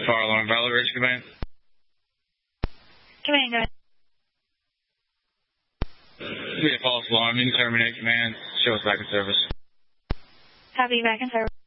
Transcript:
Fire alarm, Valley Ridge Command. Command, go ahead. Be a false alarm. You can terminate command. Show us back in service. Copy, back in service.